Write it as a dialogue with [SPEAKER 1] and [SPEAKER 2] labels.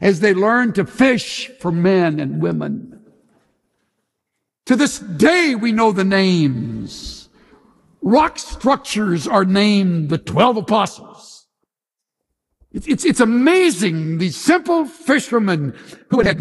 [SPEAKER 1] as they learned to fish for men and women. To this day, we know the names. Rock structures are named the 12 apostles. It's amazing, these simple fishermen who had